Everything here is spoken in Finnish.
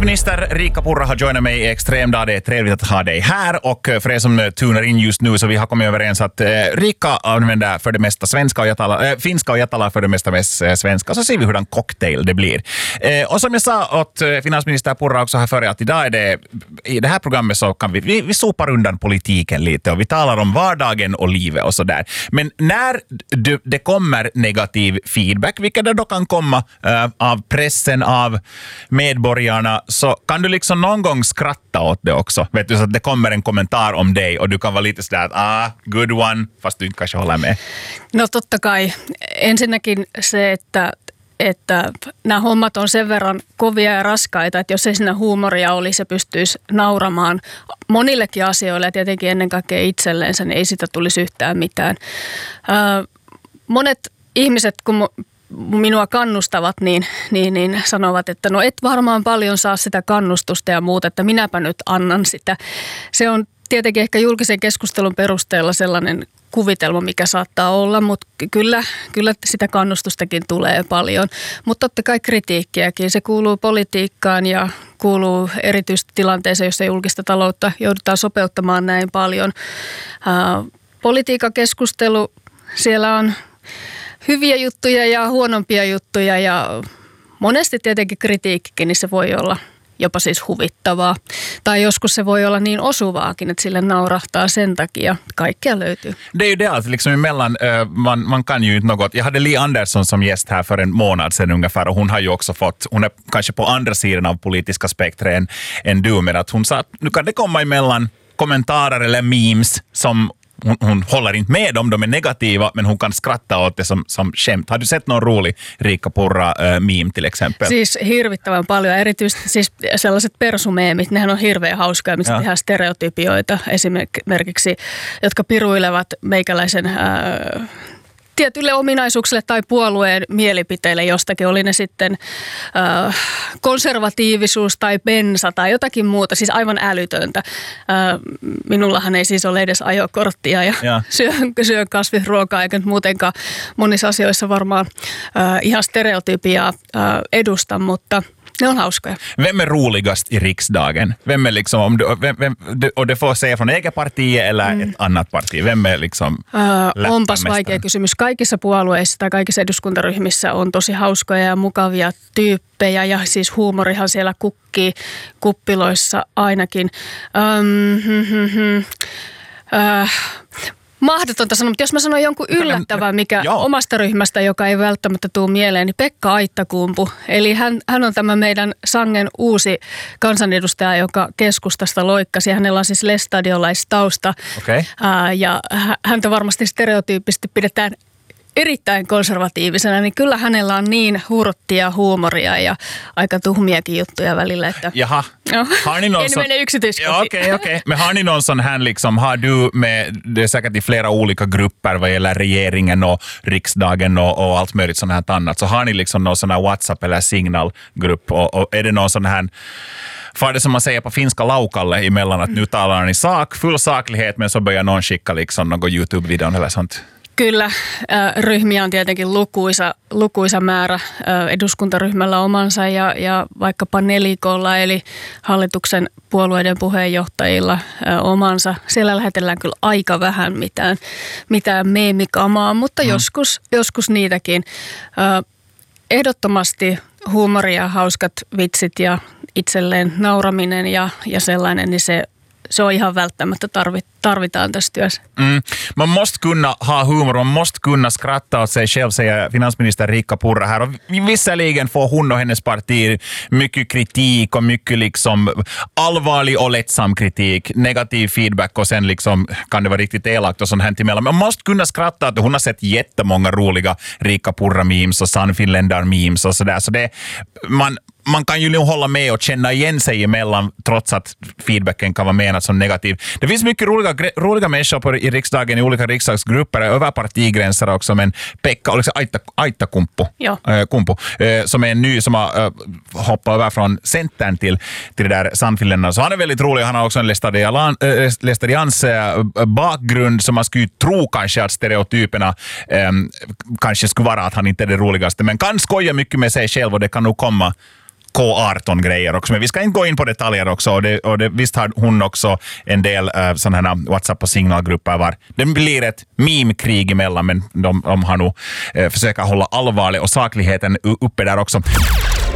Finansminister Riikka Purra har joinat mig i Extremdag. Det är trevligt att ha dig här. Och för er som tunar in just nu så vi har kommit överens att Riikka använder för det mesta svenska och jag talar, finska och jag talar för det mesta mest svenska. Så ser vi hur den cocktail det blir. Och som jag sa åt finansminister Purra också här före att idag är det, i det här programmet så kan vi sopar undan politiken lite och vi talar om vardagen och livet och sådär. Men när det kommer negativ feedback, vilket det då kan komma av pressen, av medborgarna, så kan du liksom någon gång skratta åt det också. Vet du, så att det kommer en kommentar om dig och du kan vara lite sådär att good one, fast du inte kanske håller med. No totta kai. Ensinnäkin se, että nämä hommat on sen verran kovia ja raskaita, että jos ei siinä huumoria olisi, se pystyisi nauramaan monillekin asioille ja tietenkin ennen kaikkea itselleensä, niin ei sitä tulisi yhtään mitään. Monet ihmiset, kun minua kannustavat, niin sanovat, että no et varmaan paljon saa sitä kannustusta ja muuta, että minäpä nyt annan sitä. Se on tietenkin ehkä julkisen keskustelun perusteella sellainen kuvitelma, mikä saattaa olla, mutta kyllä sitä kannustustakin tulee paljon. Mutta totta kai kritiikkiäkin. Se kuuluu politiikkaan ja kuuluu erityisesti tilanteeseen, jossa julkista taloutta joudutaan sopeuttamaan näin paljon. Politiikan keskustelu, siellä on hyviä juttuja ja huonompia juttuja ja monesti tietenkin kritiikkikin, niin se voi olla jopa siis huvittavaa. Tai joskus se voi olla niin osuvaakin, että sille naurahtaa sen takia. Kaikkea löytyy. Det är ju det alltså liksom emellan, man kan ju inte något. Jag hade Li Andersson som gäst här för en månad sedan ungefär och hon har ju också fått, hon är kanske på andra sidan av politiska spektret än du, med att hon sa att nu kan det komma emellan kommentarer eller memes som hon håller inte med dem, de är negativa, men hon kan skratta åt det som skämt. Har du sett någon rolig Riikka Purra-meme till exempel? Siis hirvittävän paljon, erityisesti siis sellaiset persumeemit, nehän on hirveän hauskaa, missä tehdään stereotypioita esimerkiksi, jotka piruilevat meikäläisen tietyille ominaisuuksille tai puolueen mielipiteille jostakin, oli ne sitten konservatiivisuus tai bensa tai jotakin muuta, siis aivan älytöntä. Minullahan ei siis ole edes ajokorttia ja syön kasvisruokaa eikä muutenkaan monissa asioissa varmaan ihan stereotypiaa edusta, mutta ne on hauskoja. Vem är roligast i riksdagen? Vem är liksom, och det får säga från eget parti eller ett annat parti? Vem är liksom onpas vaikea kysymys. Kaikissa puolueissa tai kaikissa eduskuntaryhmissä on tosi hauskoja ja mukavia tyyppejä ja siis huumorihan siellä kukkii kuppiloissa ainakin. Mahdotonta sanoa, mutta jos mä sanon jonkun yllättävän, mikä omasta ryhmästä, joka ei välttämättä tule mieleen, niin Pekka Aittakumpu. Eli hän on tämä meidän sangen uusi kansanedustaja, joka keskustasta loikkasi. Hänellä on siis lestadiolaistausta. Okay. Ja häntä varmasti stereotyyppisesti pidetään erittäin konservatiivisena, niin kyllä hänellä on niin hurttia huumoria ja aika tuhmiakin juttuja välillä, että jaha. Har ni någon en mene yksityiskohtiin. Okej. Men har ni någon sån här liksom, har du med, det är säkert i flera olika grupper vad gäller regeringen och riksdagen och allt möjligt sånt här annat, så har ni liksom någon sån här WhatsApp eller signalgrupp och är det någon sån här, för det som man säger på finska laukalle emellan, att nu talar ni full saklighet, men så börjar någon skicka liksom någon YouTube-videon eller sånt? Kyllä, ryhmiä on tietenkin lukuisa määrä. Eduskuntaryhmällä omansa ja vaikkapa nelikolla eli hallituksen puolueiden puheenjohtajilla omansa. Siellä lähetellään kyllä aika vähän mitään meemikamaa, mutta joskus niitäkin. Ehdottomasti huumoria, hauskat vitsit ja itselleen nauraminen ja sellainen, niin se on ihan välttämättä tarvitaan tässä työssä. Man måste kunna ha humor, man måste kunna skratta åt sig själv, säger finansminister Riikka Purra här. Och visserligen får hon och hennes parti mycket kritik och mycket liksom allvarlig och lättsam kritik, negativ feedback och sen liksom kan det vara riktigt elakt och sånt här emellan. Man måste kunna skratta att hon har sett jättemånga roliga Riikka Purra-memes och Sannfinländar-memes och sådär. Så det, man kan ju hålla med och känna igen sig emellan trots att feedbacken kan vara menad som negativ. Det finns mycket roliga människor i riksdagen i olika riksdagsgrupper över partigränser också, men Pekka, liksom Aittakumpu, som är en ny som har hoppat över från Centern till det där Sannfinländarna. Så han är väldigt rolig. Han har också en lästadians bakgrund, som man skulle tro kanske att stereotyperna kanske skulle vara att han inte är det roligaste, men kan skoja mycket med sig själv och det kan nog komma K18-grejer också. Men vi ska inte gå in på detaljer också. Och visst har hon också en del sådana här WhatsApp- och signalgrupper var det blir ett meme-krig emellan, men de har nog försökt hålla allvarlig och sakligheten uppe där också.